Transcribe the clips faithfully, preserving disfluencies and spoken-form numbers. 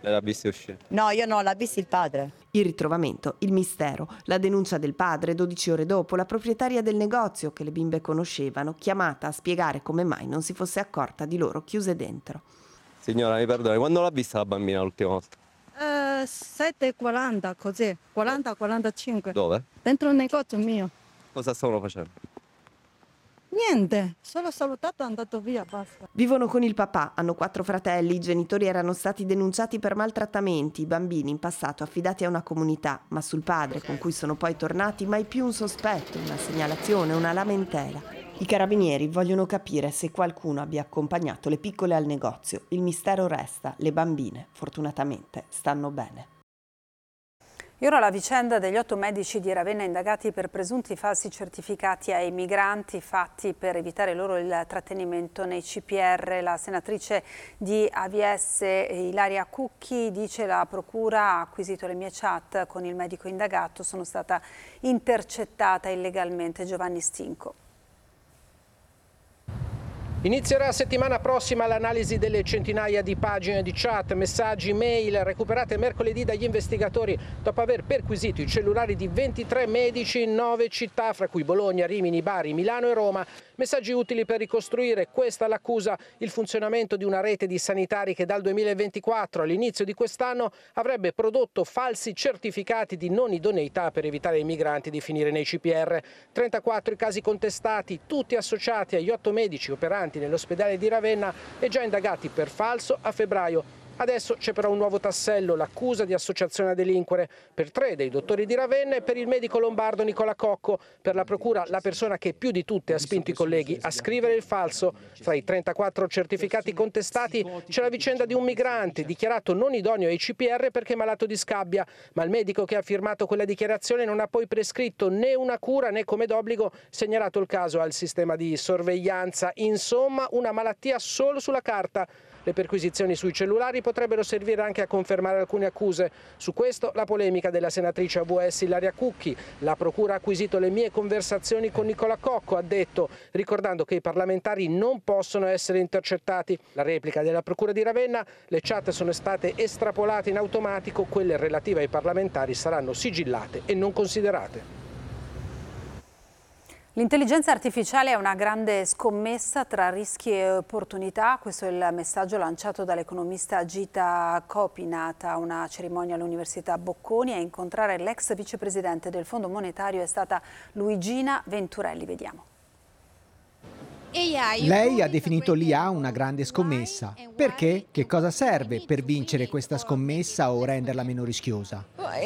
Lei l'ha vista uscire? No, io no, l'ha vista il padre. Il ritrovamento, il mistero, la denuncia del padre dodici ore dopo, la proprietaria del negozio che le bimbe conoscevano, chiamata a spiegare come mai non si fosse accorta di loro chiuse dentro. Signora, mi perdoni, quando l'ha vista la bambina l'ultima volta? Eh, sette e quaranta, così, quaranta quarantacinque. Dove? Dentro il negozio mio. Cosa stavano facendo? Niente, solo salutato e andato via, basta. Vivono con il papà, hanno quattro fratelli, i genitori erano stati denunciati per maltrattamenti, i bambini in passato affidati a una comunità, ma sul padre con cui sono poi tornati mai più un sospetto, una segnalazione, una lamentela. I carabinieri vogliono capire se qualcuno abbia accompagnato le piccole al negozio. Il mistero resta, le bambine fortunatamente stanno bene. E ora la vicenda degli otto medici di Ravenna indagati per presunti falsi certificati ai migranti fatti per evitare loro il trattenimento nei C P R. La senatrice di A V S Ilaria Cucchi dice: la procura ha acquisito le mie chat con il medico indagato, sono stata intercettata illegalmente. Giovanni Stinco. Inizierà settimana prossima l'analisi delle centinaia di pagine di chat, messaggi, mail recuperate mercoledì dagli investigatori dopo aver perquisito i cellulari di ventitré medici in nove città, fra cui Bologna, Rimini, Bari, Milano e Roma. Messaggi utili per ricostruire, questa l'accusa, il funzionamento di una rete di sanitari che dal duemilaventiquattro all'inizio di quest'anno avrebbe prodotto falsi certificati di non idoneità per evitare ai migranti di finire nei C P R. trentaquattro i casi contestati, tutti associati agli otto medici operanti nell'ospedale di Ravenna e già indagati per falso a febbraio. Adesso c'è però un nuovo tassello, l'accusa di associazione a delinquere per tre dei dottori di Ravenna e per il medico lombardo Nicola Cocco. Per la procura la persona che più di tutte ha spinto i colleghi a scrivere il falso. Fra i trentaquattro certificati contestati c'è la vicenda di un migrante dichiarato non idoneo ai C P R perché malato di scabbia, ma il medico che ha firmato quella dichiarazione non ha poi prescritto né una cura né come d'obbligo segnalato il caso al sistema di sorveglianza. Insomma, una malattia solo sulla carta. Le perquisizioni sui cellulari potrebbero servire anche a confermare alcune accuse. Su questo la polemica della senatrice A V S Ilaria Cucchi. La procura ha acquisito le mie conversazioni con Nicola Cocco, ha detto, ricordando che i parlamentari non possono essere intercettati. La replica della procura di Ravenna: le chat sono state estrapolate in automatico, quelle relative ai parlamentari saranno sigillate e non considerate. L'intelligenza artificiale è una grande scommessa tra rischi e opportunità. Questo è il messaggio lanciato dall'economista Gita Copinat a una cerimonia all'Università Bocconi. A incontrare l'ex vicepresidente del Fondo Monetario è stata Luigina Venturelli. Vediamo. Lei ha definito l'I A una grande scommessa. Perché? Che cosa serve per vincere questa scommessa o renderla meno rischiosa?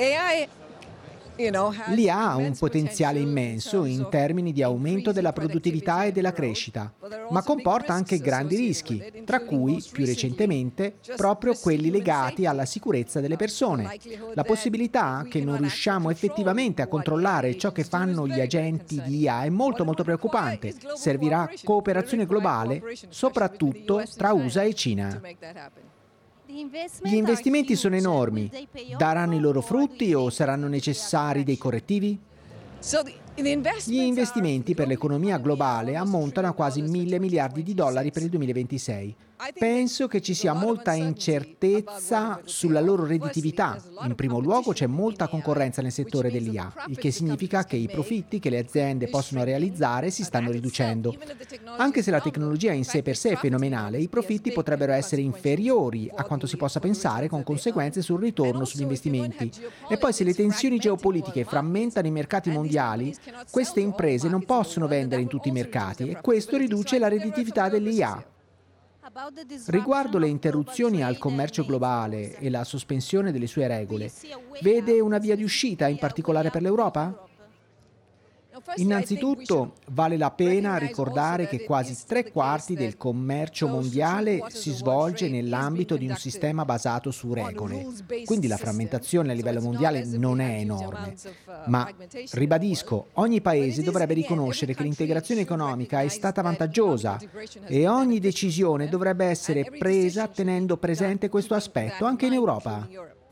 L'I A ha un potenziale immenso in termini di aumento della produttività e della crescita, ma comporta anche grandi rischi, tra cui, più recentemente, proprio quelli legati alla sicurezza delle persone. La possibilità che non riusciamo effettivamente a controllare ciò che fanno gli agenti di I A è molto molto preoccupante. Servirà cooperazione globale, soprattutto tra U S A e Cina. Gli investimenti sono enormi. Daranno i loro frutti o saranno necessari dei correttivi? Gli investimenti per l'economia globale ammontano a quasi mille miliardi di dollari per il duemilaventisei. Penso che ci sia molta incertezza sulla loro redditività. In primo luogo c'è molta concorrenza nel settore dell'I A, il che significa che i profitti che le aziende possono realizzare si stanno riducendo. Anche se la tecnologia in sé per sé è fenomenale, i profitti potrebbero essere inferiori a quanto si possa pensare, con conseguenze sul ritorno sugli investimenti. E poi se le tensioni geopolitiche frammentano i mercati mondiali, queste imprese non possono vendere in tutti i mercati e questo riduce la redditività dell'I A. Riguardo le interruzioni al commercio globale e la sospensione delle sue regole, vede una via di uscita in particolare per l'Europa? Innanzitutto vale la pena ricordare che quasi tre quarti del commercio mondiale si svolge nell'ambito di un sistema basato su regole, quindi la frammentazione a livello mondiale non è enorme. Ma, ribadisco, ogni paese dovrebbe riconoscere che l'integrazione economica è stata vantaggiosa e ogni decisione dovrebbe essere presa tenendo presente questo aspetto anche in Europa.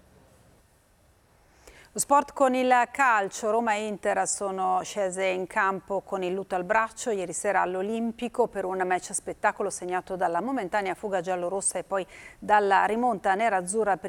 Lo sport con il calcio, Roma e Inter sono scese in campo con il lutto al braccio ieri sera all'Olimpico per un match spettacolo segnato dalla momentanea fuga giallorossa e poi dalla rimonta nerazzurra per